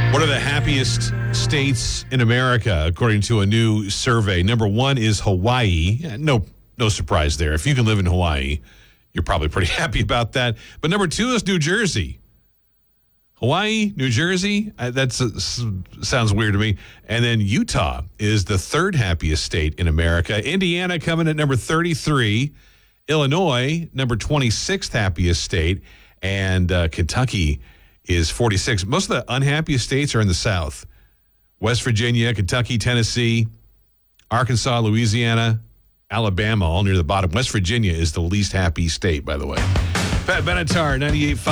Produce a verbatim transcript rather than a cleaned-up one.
What are the happiest states in America, according to a new survey? Number one is Hawaii. No, no surprise there. If you can live in Hawaii, you're probably pretty happy about that. But number two is New Jersey. Hawaii, New Jersey, uh, that sounds weird to me. And then Utah is the third happiest state in America. Indiana coming at number thirty-three. Illinois, number twenty-sixth happiest state. And uh, Kentucky is forty-six. Most of the unhappiest states are in the South. West Virginia, Kentucky, Tennessee, Arkansas, Louisiana, Alabama, all near the bottom. West Virginia is the least happy state, by the way. Pat Benatar, ninety-eight point five.